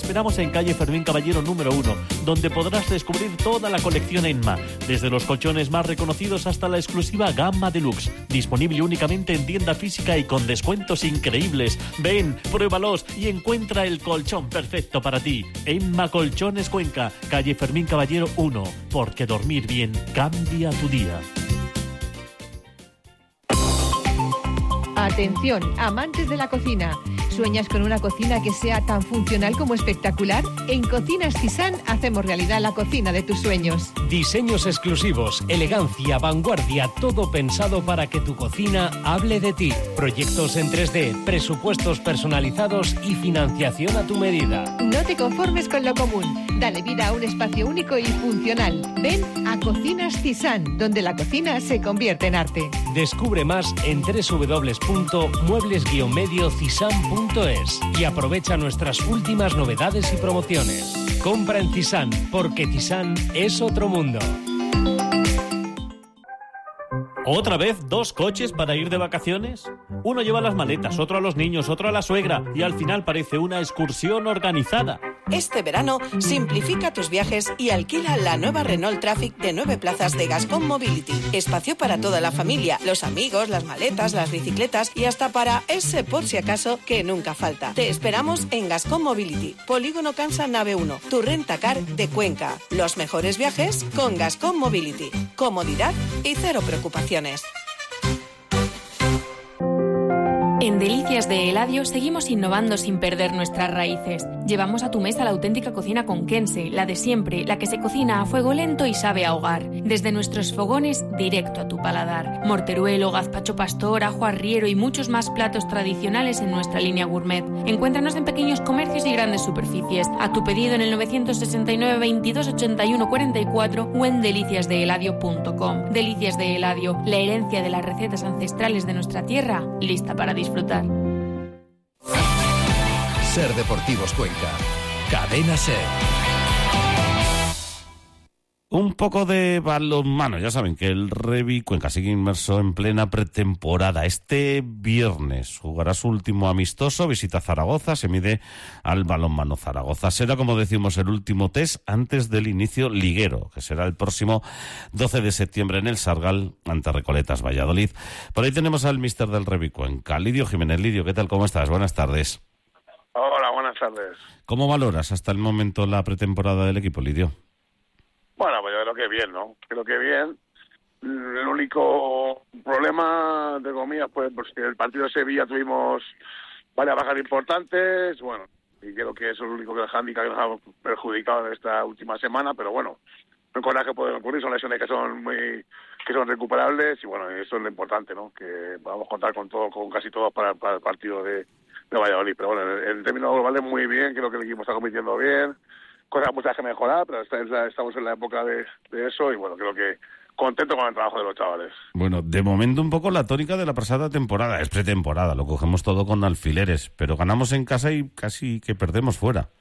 esperamos en calle Fermín Caballero número 1, donde podrás descubrir toda la colección Enma, desde los colchones más reconocidos hasta la exclusiva gama deluxe, disponible únicamente en tienda física y con descuentos increíbles. Ven, pruébalos y encuentra el colchón perfecto para ti. Enma Colchones Cuenca, calle Fermín Caballero 1, porque dormir bien cambia tu día. Atención, amantes de la cocina. ¿Sueñas con una cocina que sea tan funcional como espectacular? En Cocinas Tisán hacemos realidad la cocina de tus sueños. Diseños exclusivos, elegancia, vanguardia, todo pensado para que tu cocina hable de ti. Proyectos en 3D, presupuestos personalizados y financiación a tu medida. No te conformes con lo común. Dale vida a un espacio único y funcional. Ven a Cocinas Tisán, donde la cocina se convierte en arte. Descubre más en www.muebles-mediocisán.es y aprovecha nuestras últimas novedades y promociones. Compra en Tisán, porque Tisán es otro mundo. ¿Otra vez 2 coches para ir de vacaciones? Uno lleva las maletas, otro a los niños, otro a la suegra y al final parece una excursión organizada. Este verano, simplifica tus viajes y alquila la nueva Renault Traffic de 9 plazas de Gascon Mobility. Espacio para toda la familia, los amigos, las maletas, las bicicletas y hasta para ese por si acaso que nunca falta. Te esperamos en Gascon Mobility, Polígono Cansa Nave 1, tu rentacar de Cuenca. Los mejores viajes con Gascon Mobility. Comodidad y cero preocupaciones. En Delicias de Eladio seguimos innovando sin perder nuestras raíces. Llevamos a tu mesa la auténtica cocina conquense, la de siempre, la que se cocina a fuego lento y sabe a hogar. Desde nuestros fogones, directo a tu paladar. Morteruelo, gazpacho pastor, ajo arriero y muchos más platos tradicionales en nuestra línea gourmet. Encuéntranos en pequeños comercios y grandes superficies. A tu pedido en el 969 22 81 44 o en deliciasdeeladio.com. Delicias de Eladio, la herencia de las recetas ancestrales de nuestra tierra, lista para disfrutar. Ser Deportivos Cuenca, Cadena Ser. Un poco de balonmano. Ya saben que el Revi Cuenca sigue inmerso en plena pretemporada. Este viernes jugará su último amistoso, visita Zaragoza, se mide al balonmano Zaragoza. Será, como decimos, el último test antes del inicio liguero, que será el próximo 12 de septiembre en el Sargal ante Recoletas Valladolid. Por ahí tenemos al míster del Revi Cuenca, Lidio Jiménez. Lidio, ¿qué tal? ¿Cómo estás? Buenas tardes. Hola, buenas tardes. ¿Cómo valoras hasta el momento la pretemporada del equipo, Lidio? Bueno, pues yo creo que bien, ¿no? Creo que bien. El único problema, entre comillas, pues que el partido de Sevilla tuvimos varias bajas importantes, bueno, y creo que eso es lo único que el hándicap que nos ha perjudicado en esta última semana, pero bueno, no cosas que pueden ocurrir, son lesiones que son recuperables y bueno, eso es lo importante, ¿no? Que podamos contar con casi todos para el partido de Valladolid. Pero bueno, en términos globales muy bien, creo que el equipo está compitiendo bien. Cosas muchas que mejorar, pero estamos en la época de eso y bueno, creo que contento con el trabajo de los chavales. Bueno, de momento un poco la tónica de la pasada temporada, es pretemporada, lo cogemos todo con alfileres, pero ganamos en casa y casi que perdemos fuera.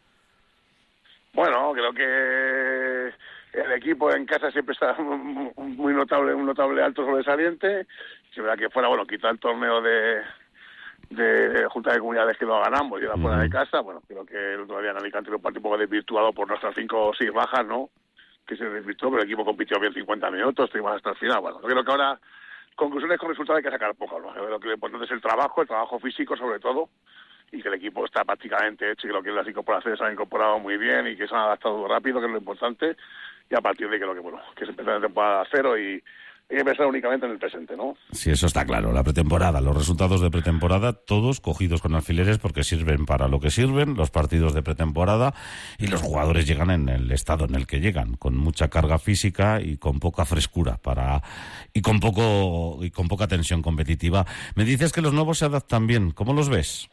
Bueno, creo que el equipo en casa siempre está muy notable, un notable alto sobresaliente. Si verdad que fuera, bueno, quizá el torneo de Junta de Comunidades que lo ganamos y era fuera de casa, bueno, creo que el otro día en Alicante un partido un poco desvirtuado por nuestras 5 o 6 bajas, ¿no? Que se desvirtuó, pero el equipo compitió bien 50 minutos, estuvimos hasta el final. Bueno, creo que ahora conclusiones con resultados hay que sacar poco, ¿no? Creo que lo importante es el trabajo físico sobre todo, y que el equipo está prácticamente hecho y creo que las incorporaciones se han incorporado muy bien y que se han adaptado rápido, que es lo importante, y a partir de que se empieza la temporada 0 y hay que pensar únicamente en el presente, ¿no? Sí, eso está claro. La pretemporada, los resultados de pretemporada, todos cogidos con alfileres porque sirven para lo que sirven, los partidos de pretemporada, y los jugadores llegan en el estado en el que llegan, con mucha carga física y con poca frescura y con poca tensión competitiva. Me dices que los nuevos se adaptan bien. ¿Cómo los ves?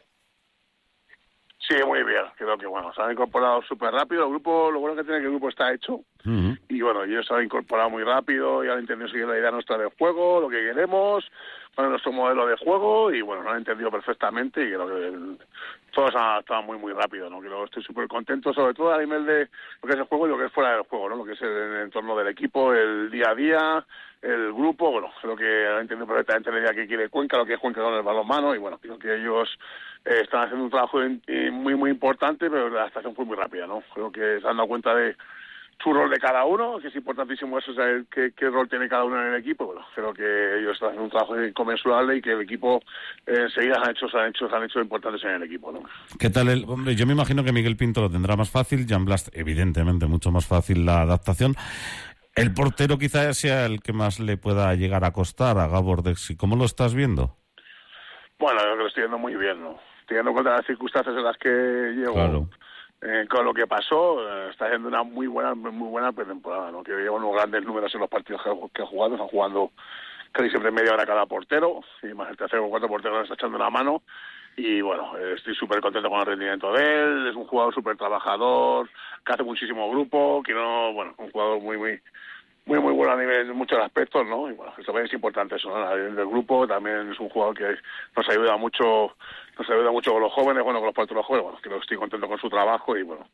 Sí, muy bien. Creo que, bueno, se han incorporado súper rápido. El grupo, lo bueno que tiene es que el grupo está hecho y y bueno, ellos se han incorporado muy rápido y han entendido seguir la idea nuestra de juego, lo que queremos, nuestro modelo de juego, y bueno, lo han entendido perfectamente, y creo que todos han estado muy rápido, ¿no? Creo que estoy súper contento, sobre todo a nivel de lo que es el juego y lo que es fuera del juego, ¿no? Lo que es el entorno del equipo, el día a día, el grupo. Bueno, creo que han entendido perfectamente la idea que quiere Cuenca, lo que es Cuenca con el balonmano, y bueno, creo que ellos están haciendo un trabajo muy importante, pero la estación fue muy rápida, ¿no? Creo que se han dado cuenta de su rol de cada uno, que es importantísimo eso, saber qué rol tiene cada uno en el equipo. Bueno, creo que ellos están haciendo un trabajo inconmensurable y que el equipo enseguida se han hecho importantes en el equipo, ¿no? ¿Qué tal hombre? Yo me imagino que Miguel Pinto lo tendrá más fácil, Jan Blast evidentemente mucho más fácil la adaptación. El portero quizás sea el que más le pueda llegar a costar a Gabor Dexi. ¿Cómo lo estás viendo? Bueno, yo creo que lo estoy viendo muy bien, ¿no? Teniendo en cuenta las circunstancias en las que llego. Claro. Con lo que pasó, está haciendo una muy buena pretemporada, ¿no? Que lleva unos grandes números en los partidos que ha jugado. Están jugando casi siempre media hora cada portero, y más el tercero o cuarto portero está echando la mano. Y bueno, estoy súper contento con el rendimiento de él. Es un jugador súper trabajador, que hace muchísimo grupo, que no, bueno, un jugador muy bueno a nivel de muchos aspectos, ¿no? Y bueno, eso también es importante, eso, ¿no? A nivel del grupo también es un jugador que nos ayuda mucho con los jóvenes, bueno, con los porteros jóvenes. Bueno, creo que estoy contento con su trabajo, y bueno,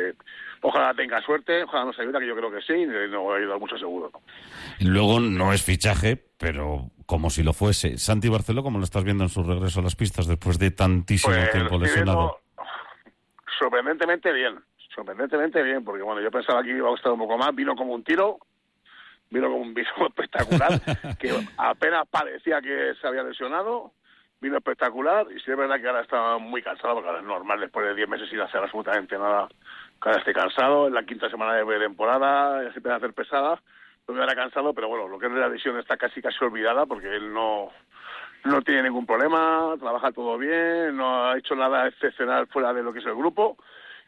ojalá tenga suerte, ojalá nos ayude, que yo creo que sí, y nos va a ayudar mucho seguro, ¿no? Y luego no es fichaje, pero como si lo fuese. Santi Barceló, ¿cómo lo estás viendo en su regreso a las pistas después de tantísimo tiempo lesionado? Sorprendentemente bien, porque bueno, yo pensaba que iba a costar un poco más, vino como un tiro, vino espectacular, que apenas parecía que se había lesionado, vino espectacular, y sí es verdad que ahora está muy cansado, porque ahora es normal, después de 10 meses sin hacer absolutamente nada, que ahora esté cansado. En la quinta semana de temporada ya se empieza a hacer pesada, todavía era cansado, pero bueno, lo que es la lesión está casi olvidada, porque él no tiene ningún problema, trabaja todo bien, no ha hecho nada excepcional fuera de lo que es el grupo,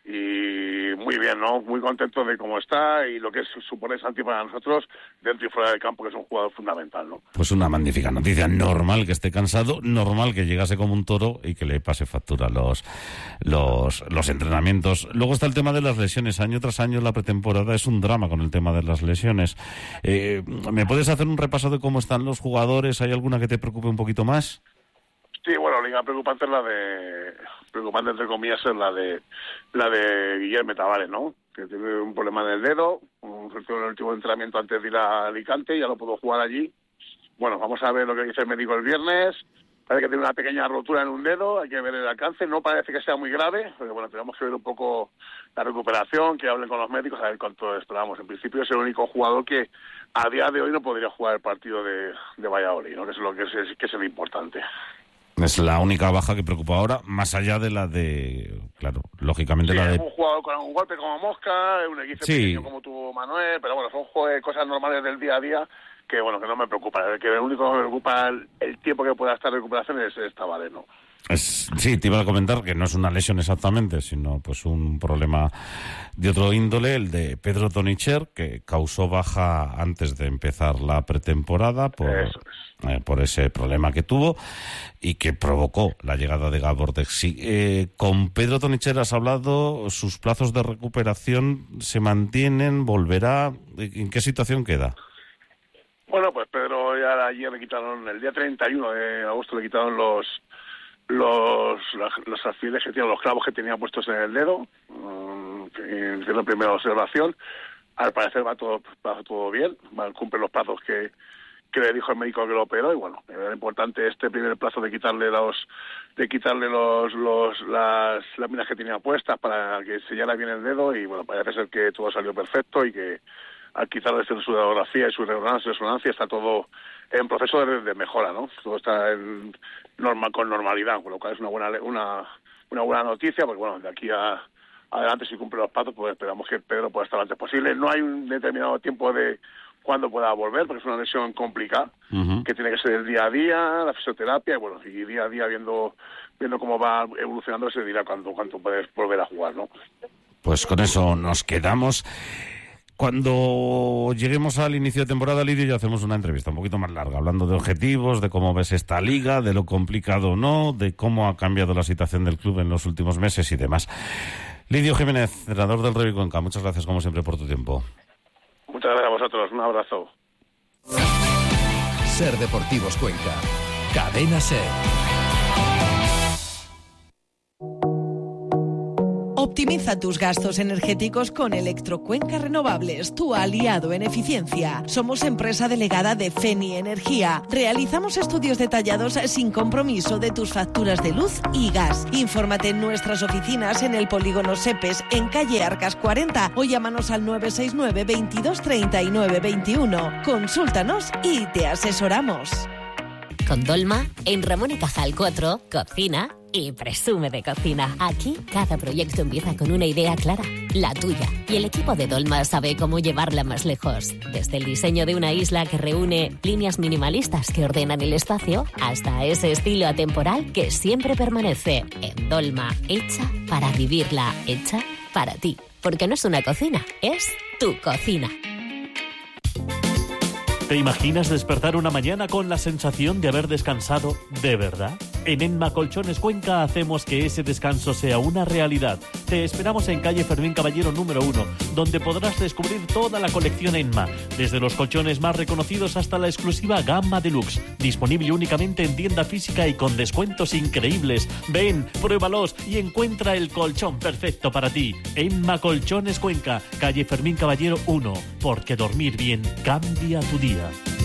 y muy bien, ¿no? Muy contento de cómo está y lo que supone Santi para nosotros dentro y fuera del campo, que es un jugador fundamental, ¿no? Pues una magnífica noticia. Normal que esté cansado, normal que llegase como un toro y que le pase factura los entrenamientos. Luego está el tema de las lesiones. Año tras año la pretemporada es un drama con el tema de las lesiones. ¿Me puedes hacer un repaso de cómo están los jugadores? ¿Hay alguna que te preocupe un poquito más? Sí, bueno, la preocupante entre comillas es la de Guillermo Tavares, ¿no? Que tiene un problema en el dedo, en el último entrenamiento antes de ir a Alicante, ya no pudo jugar allí. Bueno, vamos a ver lo que dice el médico el viernes. Parece que tiene una pequeña rotura en un dedo, hay que ver el alcance, no parece que sea muy grave, pero bueno, tenemos que ver un poco la recuperación, que hablen con los médicos, a ver cuánto esperamos. En principio es el único jugador que a día de hoy no podría jugar el partido de Valladolid, ¿no? Que es lo que es el importante. Es la única baja que preocupa ahora, más allá de la de, claro, lógicamente sí, la de... un jugador con un golpe como Mosca, un equipo pequeño como tuvo Manuel, pero bueno, son cosas normales del día a día que bueno, que no me preocupa. El único que me preocupa el tiempo que pueda estar de recuperación es Tavares, ¿no? Sí, te iba a comentar que no es una lesión exactamente, sino pues un problema de otro índole, el de Pedro Tonicher, que causó baja antes de empezar la pretemporada por ese problema que tuvo y que provocó la llegada de Gabor Dexi. Con Pedro Tonicher has hablado, sus plazos de recuperación se mantienen, volverá, ¿en qué situación queda? Bueno, pues Pedro ya ayer le quitaron, el día 31 de agosto le quitaron los alfileres que tienen, los clavos que tenía puestos en el dedo, que es la primera observación. Al parecer va todo bien, cumple los plazos que le dijo el médico que lo operó, y bueno, era importante este primer plazo de quitarle las láminas que tenía puestas para que sellara bien el dedo, y bueno, parece ser que todo salió perfecto y que al quitarle su radiografía y su resonancia está todo en proceso de mejora, ¿no? Todo está con normalidad, con lo cual es una buena noticia, porque bueno, de aquí adelante, si cumple los plazos, pues esperamos que Pedro pueda estar lo antes posible. No hay un determinado tiempo de cuándo pueda volver, porque es una lesión complicada, que tiene que ser el día a día, la fisioterapia, y bueno, y día a día viendo cómo va evolucionando, se dirá cuánto puedes volver a jugar, ¿no? Pues con eso nos quedamos. Cuando lleguemos al inicio de temporada, Lidio, ya hacemos una entrevista un poquito más larga, hablando de objetivos, de cómo ves esta liga, de lo complicado o no, de cómo ha cambiado la situación del club en los últimos meses y demás. Lidio Jiménez, entrenador del Revi Cuenca, muchas gracias como siempre por tu tiempo. Muchas vosotros, un abrazo. Ser Deportivos Cuenca. Cadena Ser. Optimiza tus gastos energéticos con Electrocuenca Renovables, tu aliado en eficiencia. Somos empresa delegada de Feni Energía. Realizamos estudios detallados sin compromiso de tus facturas de luz y gas. Infórmate en nuestras oficinas en el Polígono Sepes, en calle Arcas 40, o llámanos al 969 22 39 21. Consúltanos y te asesoramos. Con Dolma, en Ramón y Cajal 4, cocina y presume de cocina. Aquí, cada proyecto empieza con una idea clara, la tuya. Y el equipo de Dolma sabe cómo llevarla más lejos. Desde el diseño de una isla que reúne líneas minimalistas que ordenan el espacio, hasta ese estilo atemporal que siempre permanece. En Dolma, hecha para vivirla, hecha para ti. Porque no es una cocina, es tu cocina. ¿Te imaginas despertar una mañana con la sensación de haber descansado de verdad? En Enma Colchones Cuenca hacemos que ese descanso sea una realidad. Te esperamos en calle Fermín Caballero número 1, donde podrás descubrir toda la colección Enma, desde los colchones más reconocidos hasta la exclusiva Gamma Deluxe, disponible únicamente en tienda física y con descuentos increíbles. Ven, pruébalos y encuentra el colchón perfecto para ti. Enma Colchones Cuenca, calle Fermín Caballero 1, porque dormir bien cambia tu día.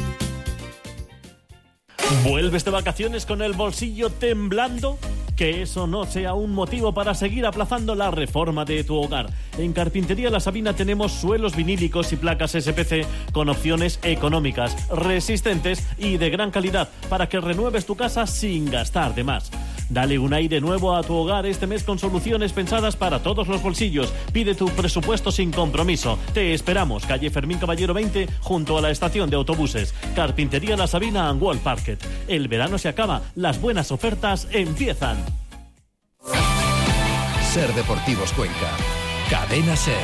¿Vuelves de vacaciones con el bolsillo temblando? Que eso no sea un motivo para seguir aplazando la reforma de tu hogar. En Carpintería La Sabina tenemos suelos vinílicos y placas SPC con opciones económicas, resistentes y de gran calidad para que renueves tu casa sin gastar de más. Dale un aire nuevo a tu hogar este mes con soluciones pensadas para todos los bolsillos. Pide tu presupuesto sin compromiso. Te esperamos, calle Fermín Caballero 20, junto a la estación de autobuses. Carpintería La Sabina and Wall Parket. El verano se acaba, las buenas ofertas empiezan. Ser Deportivos Cuenca. Cadena Ser.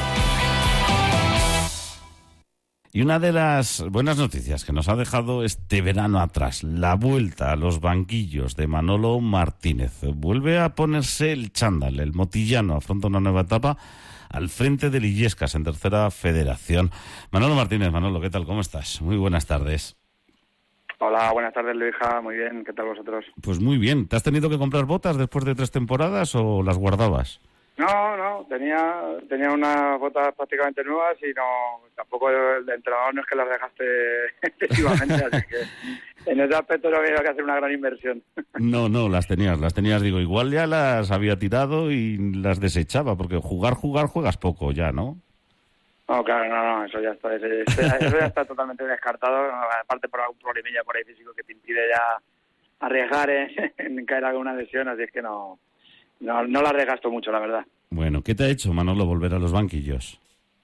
Y una de las buenas noticias que nos ha dejado este verano atrás, la vuelta a los banquillos de Manolo Martínez. Vuelve a ponerse el chándal, el motillano, afronta una nueva etapa al frente del Illescas en tercera federación. Manolo Martínez, Manolo, ¿qué tal? ¿Cómo estás? Muy buenas tardes. Hola, buenas tardes, Luija. Muy bien, ¿qué tal vosotros? Pues muy bien. ¿Te has tenido que comprar botas después de 3 temporadas o las guardabas? No, tenía unas botas prácticamente nuevas y tampoco el entrenador no es que las dejaste excesivamente, así que en ese aspecto no había que hacer una gran inversión. No, las tenías, digo, igual ya las había tirado y las desechaba, porque jugar juegas poco ya, ¿no? No, claro, no, eso ya está, eso ya está totalmente descartado, aparte por algún problemilla por ahí físico que te impide ya arriesgar en caer alguna lesión, así es que no las desgasto mucho, la verdad. Bueno, ¿qué te ha hecho, Manolo, volver a los banquillos?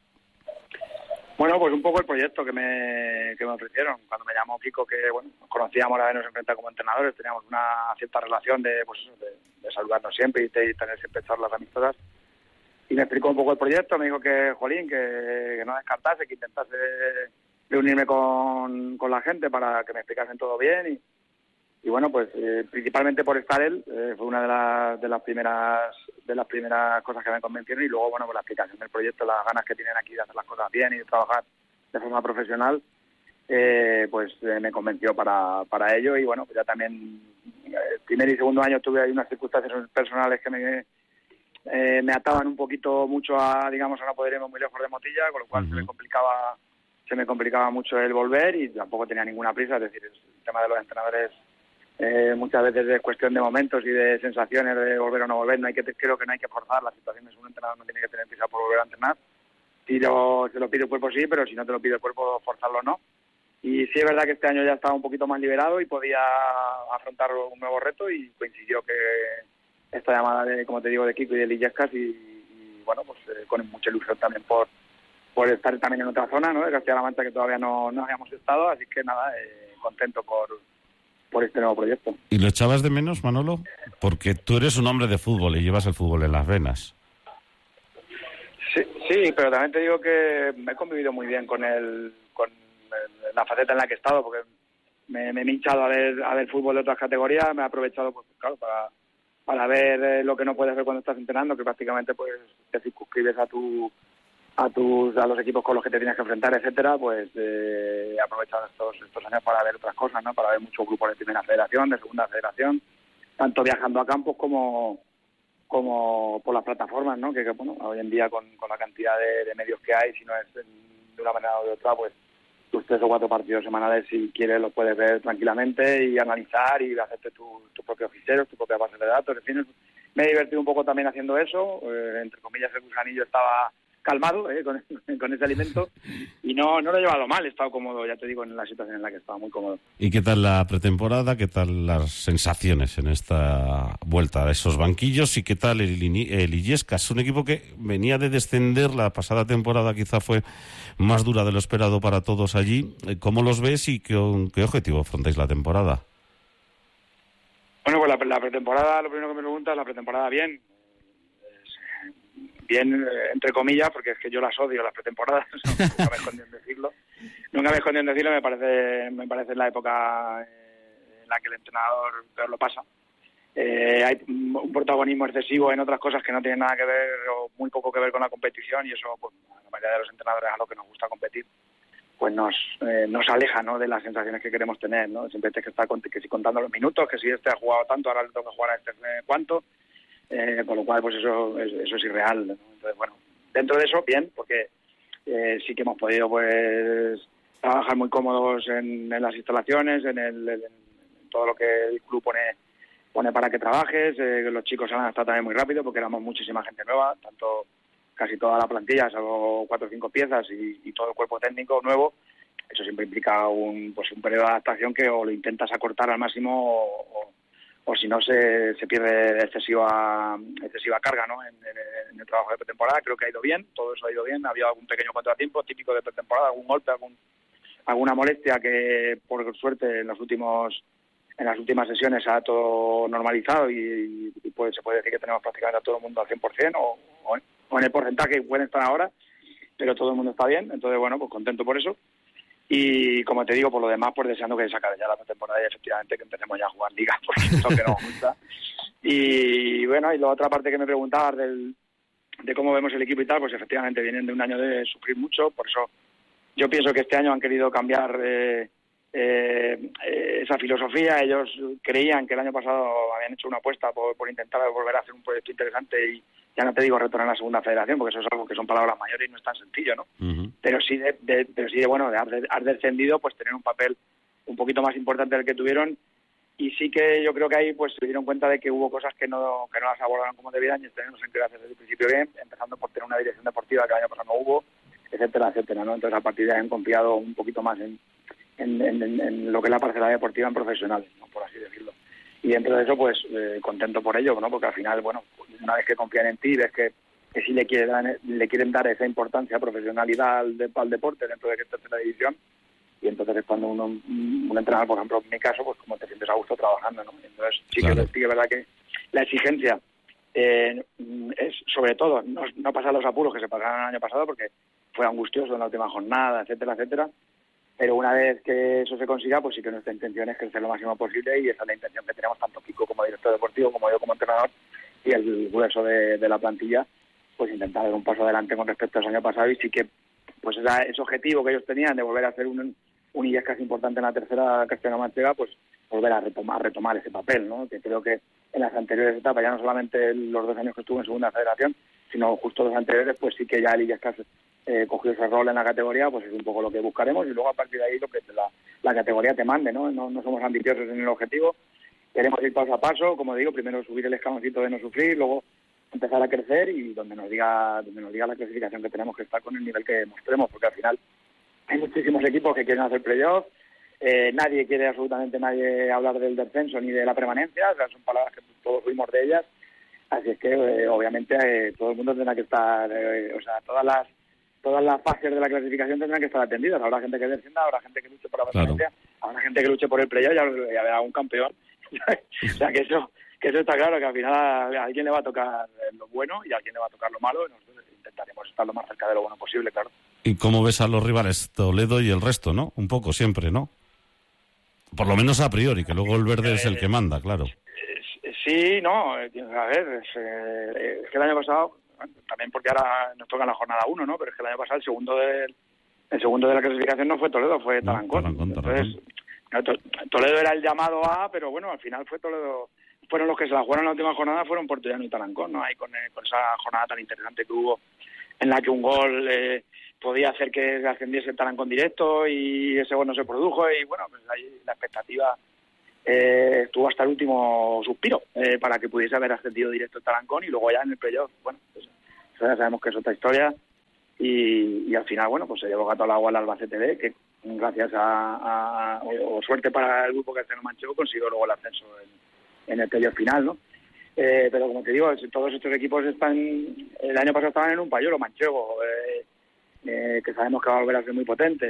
Bueno, pues un poco el proyecto que me ofrecieron. Cuando me llamó Kiko, que bueno, nos conocíamos, a habernos enfrentado como entrenadores, teníamos una cierta relación de saludarnos siempre y tener siempre charlas amistosas. Y me explicó un poco el proyecto, me dijo que, jolín, que no descartase, que intentase reunirme con la gente para que me explicasen todo bien y bueno, pues principalmente por estar él, fue una de las primeras cosas que me convencieron y luego, bueno, pues la explicación del proyecto, las ganas que tienen aquí de hacer las cosas bien y de trabajar de forma profesional, pues me convenció para ello y bueno, pues ya también el primer y segundo año tuve ahí unas circunstancias personales que me ataban un poquito mucho a no poder irme muy lejos de Motilla, con lo cual se me complicaba mucho el volver y tampoco tenía ninguna prisa, es decir, el tema de los entrenadores muchas veces es cuestión de momentos y de sensaciones de volver o no volver, creo que no hay que forzar las situaciones, un entrenador no tiene que tener prisa por volver a entrenar, si se lo pide el cuerpo sí, pero si no te lo pide el cuerpo forzarlo no, y sí es verdad que este año ya estaba un poquito más liberado y podía afrontar un nuevo reto y coincidió que esta llamada como te digo, de Kiko y de Illescas y bueno, pues con mucha ilusión también por estar también en otra zona, ¿no? De Castilla-La Mancha que todavía no habíamos estado, así que nada, contento por este nuevo proyecto. ¿Y lo echabas de menos, Manolo? Porque tú eres un hombre de fútbol y llevas el fútbol en las venas. Sí, pero también te digo que me he convivido muy bien con la faceta en la que he estado, porque me he hinchado a ver fútbol de otras categorías, me he aprovechado, pues claro, para ver lo que no puedes ver cuando estás entrenando, que prácticamente pues te circunscribes a tu a los equipos con los que te tienes que enfrentar, etcétera, pues he aprovechado estos años para ver otras cosas, ¿no? Para ver muchos grupos de primera federación, de segunda federación, tanto viajando a campos como por las plataformas, ¿no? Que bueno, hoy en día con la cantidad de medios que hay, si no es de una manera o de otra, pues tus 3 o 4 partidos semanales, si quieres, los puedes ver tranquilamente y analizar y hacerte tus propios ficheros, tus propias bases de datos. En fin, me he divertido un poco también haciendo eso. Entre comillas, el gusanillo estaba calmado con ese alimento y no lo he llevado mal, he estado cómodo, ya te digo, en la situación en la que estaba, muy cómodo. ¿Y qué tal la pretemporada? ¿Qué tal las sensaciones en esta vuelta a esos banquillos? ¿Y qué tal el Illescas? Un equipo que venía de descender, la pasada temporada quizá fue más dura de lo esperado para todos allí. ¿Cómo los ves y qué objetivo afrontáis la temporada? Bueno, pues la pretemporada, lo primero que me preguntas, la pretemporada bien, entre comillas, porque es que yo las odio, las pretemporadas, nunca me escondí en decirlo, me parece la época en la que el entrenador peor lo pasa. Hay un protagonismo excesivo en otras cosas que no tienen nada que ver o muy poco que ver con la competición, y eso, pues, a la mayoría de los entrenadores a los que nos gusta competir, pues nos aleja, ¿no?, de las sensaciones que queremos tener, ¿no? Siempre tienes que estar que si contando los minutos, que si este ha jugado tanto, ahora le tengo que jugar a este cuánto. Con lo cual, pues eso es irreal, ¿no? Entonces, bueno, dentro de eso, bien, porque sí que hemos podido, pues, trabajar muy cómodos en las instalaciones, en todo lo que el club pone para que trabajes. Los chicos han estado también muy rápido porque éramos muchísima gente nueva, casi toda la plantilla, salvo 4 o 5 piezas y todo el cuerpo técnico nuevo. Eso siempre implica un periodo de adaptación que o lo intentas acortar al máximo o si no se pierde excesiva carga, ¿no?, en el trabajo de pretemporada. Creo que ha ido bien, todo eso ha ido bien. Ha habido algún pequeño contratiempo típico de pretemporada, algún golpe, alguna molestia que por suerte en las últimas sesiones se ha todo normalizado y pues se puede decir que tenemos prácticamente a todo el mundo al 100% o en el porcentaje que pueden estar ahora, pero todo el mundo está bien. Entonces, bueno, pues contento por eso. Y como te digo, por lo demás, pues deseando que se acabe ya la temporada y efectivamente que empecemos ya a jugar ligas, porque es lo que nos gusta. Y bueno, y la otra parte que me preguntabas de cómo vemos el equipo y tal, pues efectivamente vienen de un año de sufrir mucho. Por eso yo pienso que este año han querido cambiar esa filosofía. Ellos creían que el año pasado habían hecho una apuesta por intentar volver a hacer un proyecto interesante y ya no te digo retornar a la segunda federación, porque eso es algo que son palabras mayores y no es tan sencillo, ¿no? Uh-huh. Pero sí de haber descendido, pues tener un papel un poquito más importante del que tuvieron. Y sí que yo creo que ahí pues se dieron cuenta de que hubo cosas que no las abordaron como debían, y este año nos han querido hacer desde el principio bien, empezando por tener una dirección deportiva que el año pasado no hubo, etcétera, ¿no? Entonces a partir de ahí han confiado un poquito más en lo que es la parcela deportiva en profesionales, ¿no?, por así decirlo. Y dentro de eso, pues contento por ello, ¿no? Porque al final, bueno, una vez que confían en ti, ves que sí le quieren dar esa importancia, profesionalidad al deporte dentro de esta tercera división, y entonces es cuando un entrenador, por ejemplo, en mi caso, pues como te sientes a gusto trabajando, ¿no? Entonces sí, claro, que es verdad que la exigencia es, sobre todo, no pasar los apuros que se pasaron el año pasado, porque fue angustioso en la última jornada, etcétera, pero una vez que eso se consiga, pues sí que nuestra intención es crecer lo máximo posible, y esa es la intención que tenemos tanto Kiko como director deportivo, como yo como entrenador, y el grueso de la plantilla, pues intentar dar un paso adelante con respecto al año pasado. Y sí que pues ese objetivo que ellos tenían de volver a hacer un Illescas importante en la tercera castellano-manchega, pues volver a retomar ese papel, ¿no? Que creo que en las anteriores etapas, ya no solamente los 2 años que estuvo en segunda federación, sino justo los anteriores, pues sí que ya el Illescas cogió ese rol en la categoría, pues es un poco lo que buscaremos, y luego a partir de ahí lo que la categoría te mande, ¿no? No somos ambiciosos en el objetivo, queremos ir paso a paso, como digo, primero subir el escaloncito de no sufrir, luego empezar a crecer, y donde nos diga la clasificación que tenemos que estar con el nivel que mostremos, porque al final hay muchísimos equipos que quieren hacer playoff, absolutamente nadie hablar del descenso ni de la permanencia, o sea, son palabras que todos fuimos de ellas, así es que obviamente todo el mundo tendrá que estar, todas las fases de la clasificación tendrán que estar atendidas. Habrá gente que descienda, habrá gente que luche por la permanencia, habrá gente que luche por el playoff, y habrá un campeón. O sea, que eso está claro, que al final a alguien le va a tocar lo bueno y a alguien le va a tocar lo malo, y nosotros intentaremos estar lo más cerca de lo bueno posible, claro. ¿Y cómo ves a los rivales, Toledo y el resto, no? Un poco siempre, ¿no? Por lo menos a priori, que luego el verde es el que manda, claro. Sí, no, a ver, es que el año pasado, bueno, también porque ahora nos toca la jornada 1, ¿no? Pero es que el año pasado el segundo de la clasificación no fue Toledo, fue Tarancón. Entonces, Toledo era el llamado A, pero bueno, al final fue Toledo. Fueron los que se la jugaron en la última jornada, fueron Puertollano y Tarancón, ¿no? Ahí con esa jornada tan interesante que hubo, en la que un gol podía hacer que ascendiese el Tarancón directo y ese gol no se produjo, y bueno, pues ahí la expectativa estuvo hasta el último suspiro para que pudiese haber ascendido directo el Tarancón, y luego ya en el playoff, bueno, pues ya sabemos que es otra historia, y al final, bueno, pues se llevó gato al agua al Albacete B, que gracias o suerte para el grupo que no manchó, consiguió luego el ascenso en el playoff final, ¿no? Pero como te digo, todos estos equipos el año pasado estaban en un pañuelo, Manchego, que sabemos que va a volver a ser muy potente,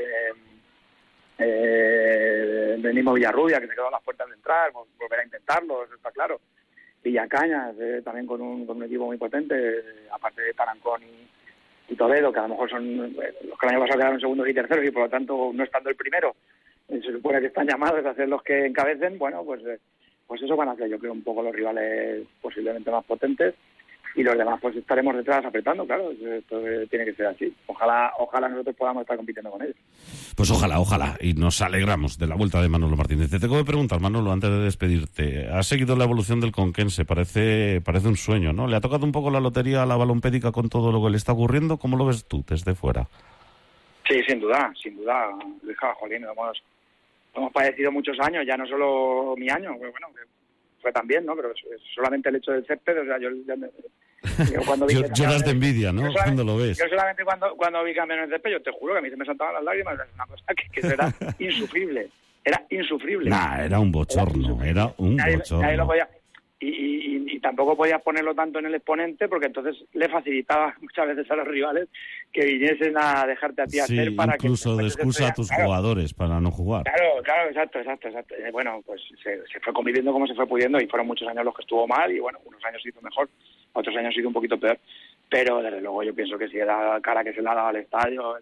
venimos Villarrubia, que se quedó a las puertas de entrar, volver a intentarlo, eso está claro. Villacañas, también con un equipo muy potente, aparte de Tarancón y Toledo, que a lo mejor son los que el año pasado quedaron segundos y terceros, y por lo tanto, no estando el primero, se supone que están llamados a ser los que encabecen. Bueno, pues eso van a ser, yo creo, un poco los rivales posiblemente más potentes, y los demás pues estaremos detrás apretando, claro, esto tiene que ser así. Ojalá nosotros podamos estar compitiendo con ellos. Pues ojalá, y nos alegramos de la vuelta de Manolo Martínez. Te tengo que preguntar, Manolo, antes de despedirte, ¿has seguido la evolución del Conquense? Parece un sueño, ¿no? ¿Le ha tocado un poco la lotería a la balompédica con todo lo que le está ocurriendo? ¿Cómo lo ves tú desde fuera? Sí, sin duda, jolín, hemos padecido muchos años, ya no solo mi año, pues bueno, que fue también, ¿no? Pero solamente el hecho del césped, o sea, yo cuando vi lloras de envidia, ¿no? Cuando lo ves. Yo solamente cuando vi cambiar el césped, yo te juro que a mí se me saltaban las lágrimas, es una cosa que era insufrible. Era un bochorno, Nadie lo podía. Y tampoco podías ponerlo tanto en el exponente, porque entonces le facilitaba muchas veces a los rivales que viniesen a dejarte a ti hacer para que... incluso de excusa a tus jugadores para no jugar. Claro, exacto. Bueno, pues se fue conviviendo como se fue pudiendo, y fueron muchos años los que estuvo mal, y bueno, unos años hizo mejor, otros años hizo un poquito peor, pero desde luego yo pienso que si la cara que se le ha dado al estadio,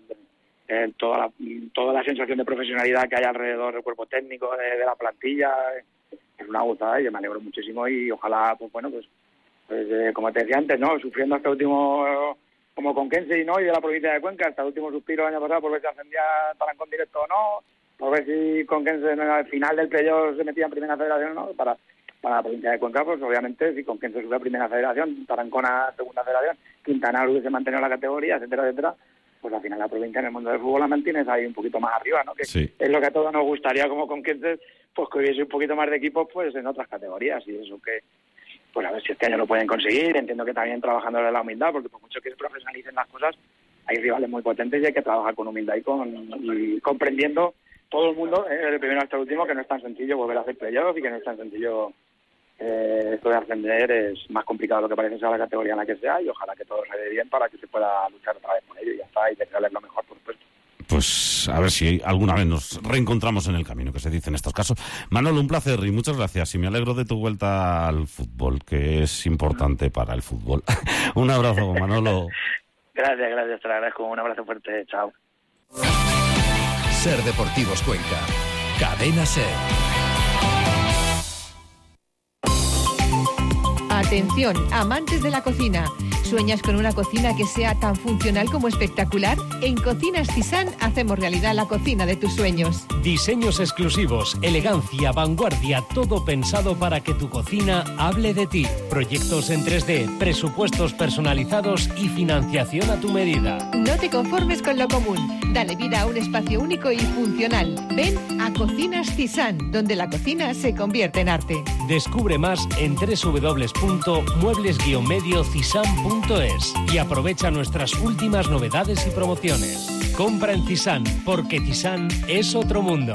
toda la sensación de profesionalidad que hay alrededor del cuerpo técnico, de la plantilla, es una gozada, y me alegro muchísimo, y ojalá, pues bueno, pues como te decía antes, ¿no? Sufriendo hasta el último, como Conquense y de la provincia de Cuenca, hasta el último suspiro el año pasado por ver si ascendía Tarancón directo o no, por ver si Conquense al final del playoff se metía en primera federación o no, para la provincia de Cuenca, pues obviamente si Conquense sube a primera federación, Tarancón a segunda federación, Quintanar hubiese mantenido la categoría, etcétera, pues al final la provincia en el mundo del fútbol la mantienes ahí un poquito más arriba, ¿no? Que sí. Es lo que a todos nos gustaría como Conquense, pues que hubiese un poquito más de equipos pues en otras categorías, y eso que, pues a ver si este año lo pueden conseguir. Entiendo que también trabajando en la humildad, porque por mucho que se profesionalicen las cosas, hay rivales muy potentes y hay que trabajar con humildad y comprendiendo todo el mundo, desde el primero hasta el último, que no es tan sencillo volver a hacer playoff, y que no es tan sencillo esto de ascender, es más complicado de lo que parece, sea la categoría en la que sea, y ojalá que todo se dé bien para que se pueda luchar otra vez con ello, y ya está, y desearles lo mejor, por supuesto. Pues a ver si alguna vez nos reencontramos en el camino, que se dice en estos casos. Manolo, un placer y muchas gracias, y me alegro de tu vuelta al fútbol, que es importante para el fútbol. Un abrazo, Manolo. Gracias, te lo agradezco, un abrazo fuerte, chao. Ser Deportivos Cuenca, Cadena Ser. Atención, amantes de la cocina. ¿Sueñas con una cocina que sea tan funcional como espectacular? En Cocinas Tizán hacemos realidad la cocina de tus sueños. Diseños exclusivos, elegancia, vanguardia, todo pensado para que tu cocina hable de ti. Proyectos en 3D, presupuestos personalizados y financiación a tu medida. No te conformes con lo común. Dale vida a un espacio único y funcional. Ven a Cocinas Tizán, donde la cocina se convierte en arte. Descubre más en www.muebles-mediocisán.es y aprovecha nuestras últimas novedades y promociones. Compra en Cisán, porque Cisán es otro mundo.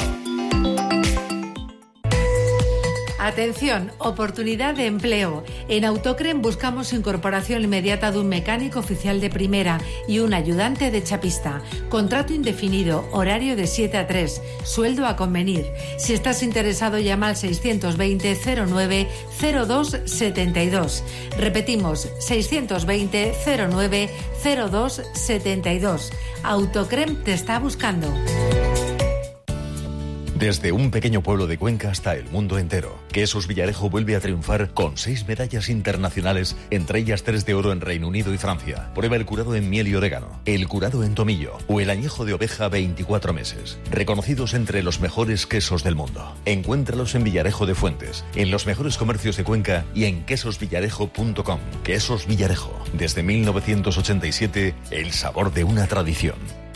Atención, oportunidad de empleo. En Autocrem buscamos incorporación inmediata de un mecánico oficial de primera y un ayudante de chapista. Contrato indefinido, horario de 7 a 3, sueldo a convenir. Si estás interesado, llama al 620 09 02 72. Repetimos, 620 09 02 72. Autocrem te está buscando. Desde un pequeño pueblo de Cuenca hasta el mundo entero, Quesos Villarejo vuelve a triunfar con 6 medallas internacionales, entre ellas 3 de oro en Reino Unido y Francia. Prueba el curado en miel y orégano, el curado en tomillo o el añejo de oveja 24 meses. Reconocidos entre los mejores quesos del mundo. Encuéntralos en Villarejo de Fuentes, en los mejores comercios de Cuenca y en quesosvillarejo.com. Quesos Villarejo, desde 1987, el sabor de una tradición.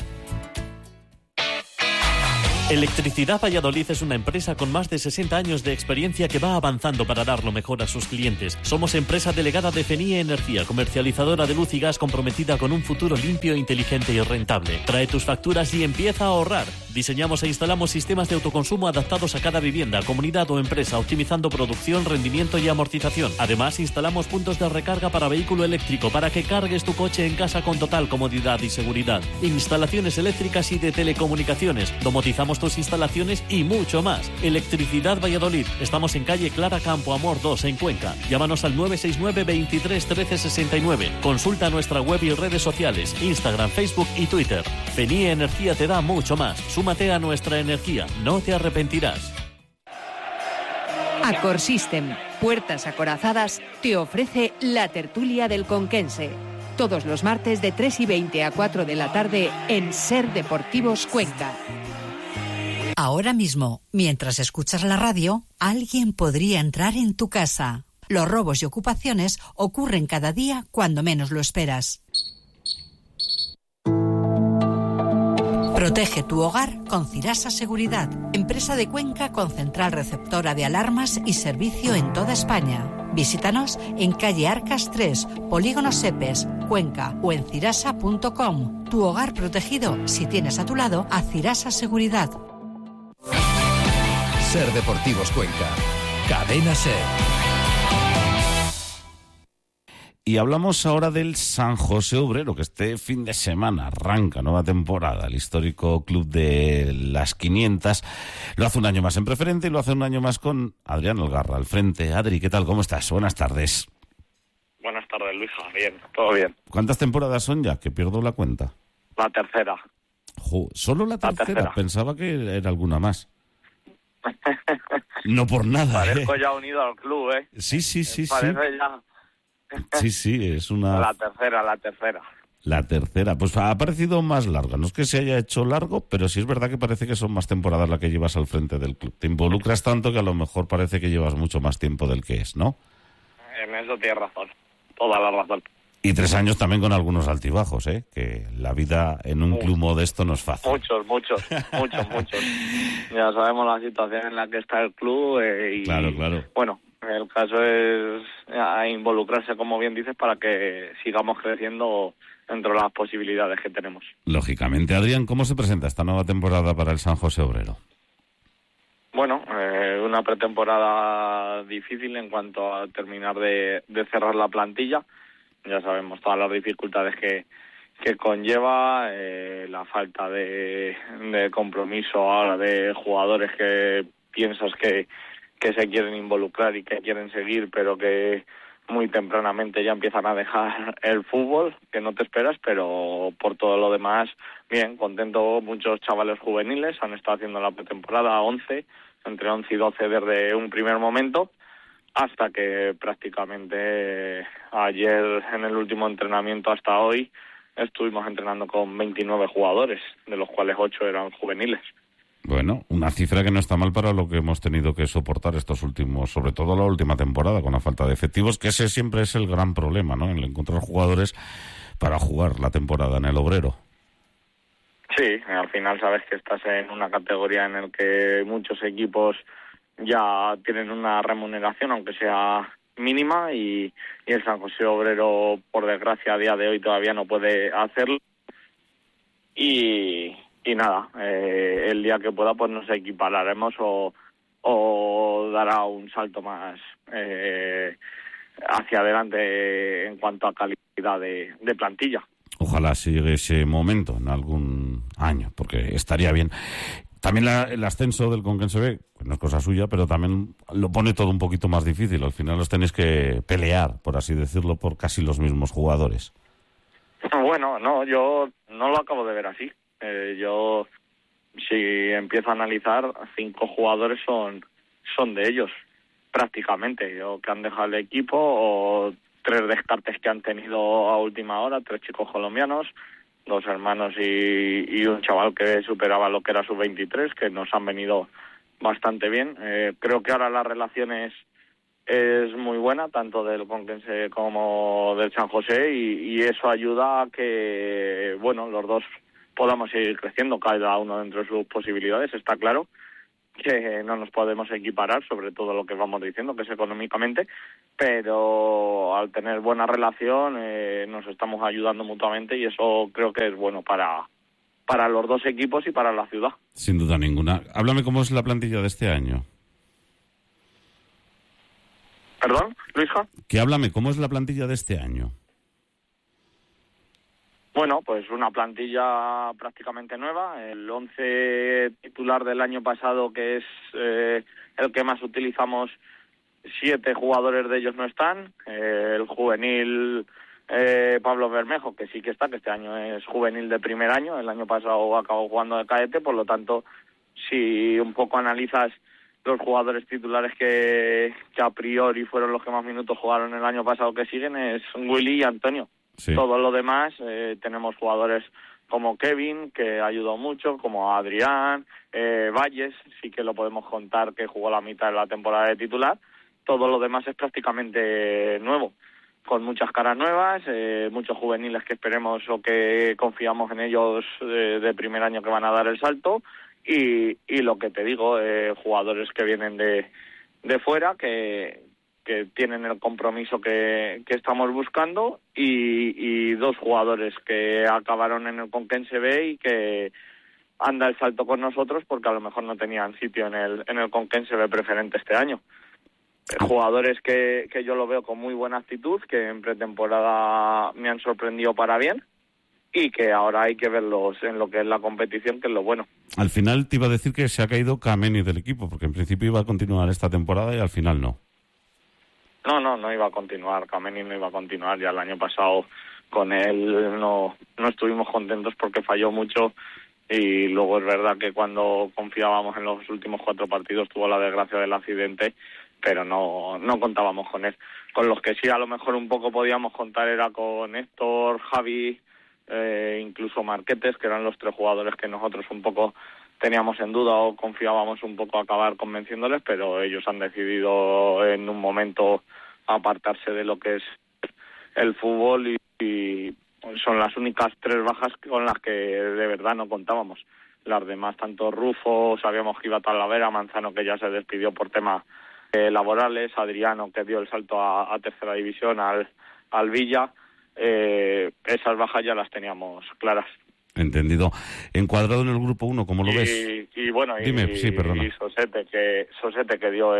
Electricidad Valladolid es una empresa con más de 60 años de experiencia que va avanzando para dar lo mejor a sus clientes. Somos empresa delegada de FENIE Energía, comercializadora de luz y gas comprometida con un futuro limpio, inteligente y rentable. Trae tus facturas y empieza a ahorrar. Diseñamos e instalamos sistemas de autoconsumo adaptados a cada vivienda, comunidad o empresa, optimizando producción, rendimiento y amortización. Además, instalamos puntos de recarga para vehículo eléctrico para que cargues tu coche en casa con total comodidad y seguridad. Instalaciones eléctricas y de telecomunicaciones. Domotizamos tus instalaciones y mucho más. Electricidad Valladolid. Estamos en calle Clara Campo Amor 2 en Cuenca. Llámanos al 969 23 13 69. Consulta nuestra web y redes sociales, Instagram, Facebook y Twitter. FENIE Energía te da mucho más. Súmate a nuestra energía. No te arrepentirás. Accor System, puertas acorazadas, te ofrece la tertulia del Conquense. Todos los martes de 3:20 a 4 de la tarde en Ser Deportivos Cuenca. Ahora mismo, mientras escuchas la radio, alguien podría entrar en tu casa. Los robos y ocupaciones ocurren cada día cuando menos lo esperas. Protege tu hogar con Cirasa Seguridad, empresa de Cuenca con central receptora de alarmas y servicio en toda España. Visítanos en calle Arcas 3, Polígono Sepes, Cuenca o en cirasa.com. Tu hogar protegido si tienes a tu lado a Cirasa Seguridad. Ser Deportivos Cuenca. Cadena Ser. Y hablamos ahora del San José Obrero, que este fin de semana arranca nueva temporada. El histórico club de las 500 lo hace un año más en preferente y lo hace un año más con Adrián Algarra al frente. Adri, ¿qué tal? ¿Cómo estás? Buenas tardes. Buenas tardes, Luisa. Bien, todo bien. ¿Cuántas temporadas son ya? Que pierdo la cuenta. La tercera. ¿Solo la tercera? Pensaba que era alguna más. No por nada. Parezco ya unido al club, ¿eh? Sí. Parece ya. Sí, es una... La tercera. La tercera, pues ha parecido más larga. No es que se haya hecho largo, pero sí es verdad que parece que son más temporadas las que llevas al frente del club. Te involucras tanto que a lo mejor parece que llevas mucho más tiempo del que es, ¿no? En eso tienes razón, toda la razón. Y 3 años también con algunos altibajos, ¿eh? Que la vida en un club modesto no es fácil. Muchos. Ya sabemos la situación en la que está el club y... Claro. Bueno, el caso es involucrarse, como bien dices, para que sigamos creciendo dentro de las posibilidades que tenemos. Lógicamente. Adrián, ¿cómo se presenta esta nueva temporada para el San José Obrero? Bueno, una pretemporada difícil en cuanto a terminar de cerrar la plantilla. Ya sabemos todas las dificultades que conlleva, la falta de compromiso ahora de jugadores que piensas que se quieren involucrar y que quieren seguir, pero que muy tempranamente ya empiezan a dejar el fútbol, que no te esperas, pero por todo lo demás, bien, contento. Muchos chavales juveniles han estado haciendo la pretemporada, 11, entre 11 y 12 desde un primer momento, hasta que prácticamente ayer en el último entrenamiento hasta hoy estuvimos entrenando con 29 jugadores, de los cuales 8 eran juveniles. Bueno, una cifra que no está mal para lo que hemos tenido que soportar estos últimos, sobre todo la última temporada, con la falta de efectivos, que ese siempre es el gran problema, ¿no? El encontrar jugadores para jugar la temporada en el Obrero. Sí, al final sabes que estás en una categoría en la que muchos equipos ya tienen una remuneración, aunque sea mínima, y el San José Obrero, por desgracia, a día de hoy todavía no puede hacerlo. Y nada, el día que pueda pues nos equipararemos o dará un salto más hacia adelante en cuanto a calidad de plantilla. Ojalá llegue ese momento en algún año, porque estaría bien. También el ascenso del Conquense B, pues no es cosa suya, pero también lo pone todo un poquito más difícil. Al final los tenéis que pelear, por así decirlo, por casi los mismos jugadores. Bueno, no, yo no lo acabo de ver así. Yo si empiezo a analizar, 5 jugadores son de ellos, prácticamente, o que han dejado el equipo, o 3 descartes que han tenido a última hora, 3 chicos colombianos, 2 hermanos y un chaval que superaba lo que era su 23, que nos han venido bastante bien. Creo que ahora la relación es muy buena, tanto del Conquense como del San José, y eso ayuda a que, bueno, los dos podamos seguir creciendo, cada uno dentro de sus posibilidades. Está claro que no nos podemos equiparar, sobre todo lo que vamos diciendo, que es económicamente, pero al tener buena relación nos estamos ayudando mutuamente, y eso creo que es bueno para los dos equipos y para la ciudad. Sin duda ninguna. Háblame cómo es la plantilla de este año. ¿Perdón, Luisja? Que háblame cómo es la plantilla de este año. Bueno, pues una plantilla prácticamente nueva. El 11 titular del año pasado, que es el que más utilizamos, 7 jugadores de ellos no están. El juvenil Pablo Bermejo, que sí que está, que este año es juvenil de primer año. El año pasado acabó jugando de cadete, por lo tanto, si un poco analizas los jugadores titulares que a priori fueron los que más minutos jugaron el año pasado que siguen, es Willy y Antonio. Sí. Todo lo demás, tenemos jugadores como Kevin, que ayudó mucho, como Adrián, Valles, sí que lo podemos contar, que jugó la mitad de la temporada de titular. Todo lo demás es prácticamente nuevo, con muchas caras nuevas, muchos juveniles que esperemos o que confiamos en ellos de primer año que van a dar el salto, y lo que te digo, jugadores que vienen de fuera, que tienen el compromiso que estamos buscando, y 2 jugadores que acabaron en el Conquense B y que han dado el salto con nosotros porque a lo mejor no tenían sitio en el Conquense B preferente este año. Jugadores que yo lo veo con muy buena actitud, que en pretemporada me han sorprendido para bien, y que ahora hay que verlos en lo que es la competición, que es lo bueno. Al final te iba a decir que se ha caído Kameni del equipo, porque en principio iba a continuar esta temporada y al final no. No iba a continuar, Kameni no iba a continuar. Ya el año pasado con él no estuvimos contentos porque falló mucho, y luego es verdad que cuando confiábamos en los últimos 4 partidos tuvo la desgracia del accidente, pero no contábamos con él. Con los que sí a lo mejor un poco podíamos contar era con Héctor, Javi, incluso Marquetes, que eran los 3 jugadores que nosotros un poco teníamos en duda o confiábamos un poco a acabar convenciéndoles, pero ellos han decidido en un momento apartarse de lo que es el fútbol, y son las únicas 3 bajas con las que de verdad no contábamos. Las demás, tanto Rufo, sabíamos que iba a Talavera, Manzano, que ya se despidió por temas laborales, Adriano, que dio el salto a tercera división, al Villa, esas bajas ya las teníamos claras. Entendido. Encuadrado en el grupo 1, ¿cómo lo ves? Y bueno, dime, sí, perdona. Y Sosete que dio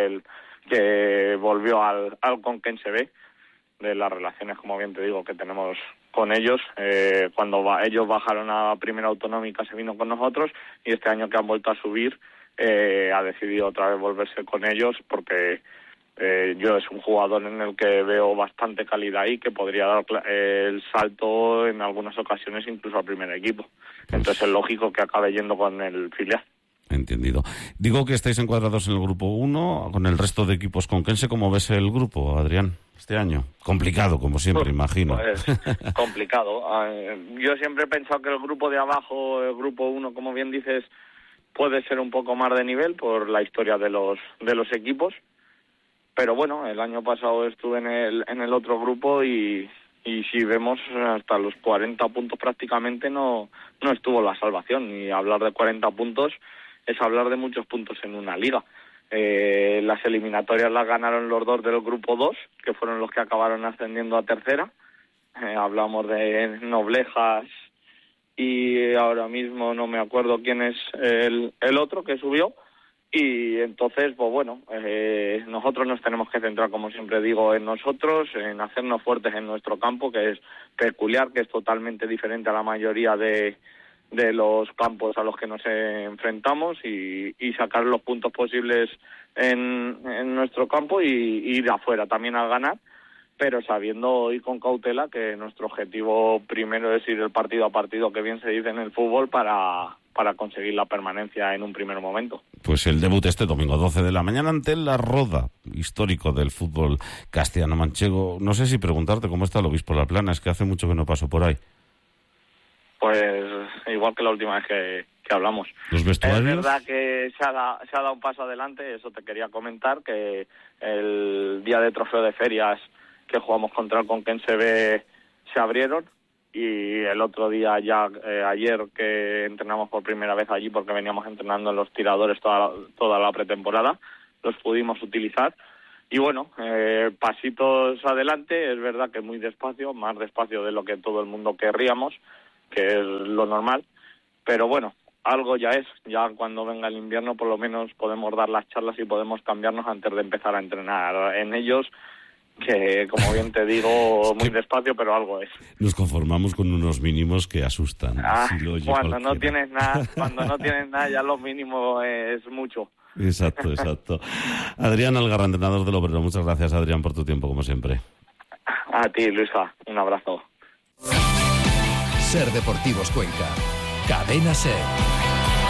que volvió al Conquense B, de las relaciones, como bien te digo, que tenemos con ellos. Cuando ellos bajaron a primera autonómica se vino con nosotros, y este año que han vuelto a subir ha decidido otra vez volverse con ellos, porque yo es un jugador en el que veo bastante calidad y que podría dar el salto en algunas ocasiones incluso al primer equipo. Entonces es lógico que acabe yendo con el filial. Entendido. Digo que estáis encuadrados en el grupo 1 con el resto de equipos conquense. ¿Cómo ves el grupo, Adrián, este año? Complicado, como siempre, imagino. Pues complicado. Yo siempre he pensado que el grupo de abajo, el grupo 1, como bien dices, puede ser un poco más de nivel por la historia de los equipos. Pero bueno, el año pasado estuve en el otro grupo y si vemos hasta los 40 puntos prácticamente no estuvo la salvación. Y hablar de 40 puntos es hablar de muchos puntos en una liga. Las eliminatorias las ganaron los 2 del grupo 2, que fueron los que acabaron ascendiendo a tercera. Hablamos de Noblejas y ahora mismo no me acuerdo quién es el otro que subió. Y entonces, pues bueno, nosotros nos tenemos que centrar, como siempre digo, en nosotros, en hacernos fuertes en nuestro campo, que es peculiar, que es totalmente diferente a la mayoría de los campos a los que nos enfrentamos, y sacar los puntos posibles en nuestro campo y ir afuera también a ganar, pero sabiendo ir con cautela que nuestro objetivo primero es ir el partido a partido, que bien se dice en el fútbol, para para conseguir la permanencia en un primer momento. Pues el debut este domingo 12 de la mañana ante La Roda, histórico del fútbol castellano manchego. No sé si preguntarte cómo está el Obispo La Plana, es que hace mucho que no paso por ahí. Pues igual que la última vez que hablamos. ¿Los vestuarios? Es verdad que se ha dado un paso adelante, eso te quería comentar, que el día de trofeo de ferias que jugamos contra el Conquense B se abrieron, y el otro día ayer que entrenamos por primera vez allí, porque veníamos entrenando en los tiradores toda la pretemporada, los pudimos utilizar. Y bueno, pasitos adelante, es verdad que muy despacio, más despacio de lo que todo el mundo querríamos, que es lo normal, pero bueno, algo ya es. Ya cuando venga el invierno por lo menos podemos dar las charlas y podemos cambiarnos antes de empezar a entrenar en ellos, que como bien te digo, muy despacio, pero algo es. Nos conformamos con unos mínimos que asustan. Cuando no tienes nada, ya lo mínimo es mucho. Exacto. Adrián Algarra, entrenador del Obrero. Muchas gracias, Adrián, por tu tiempo, como siempre. A ti, Luisa. Un abrazo. Ser Deportivos Cuenca. Cadena Ser.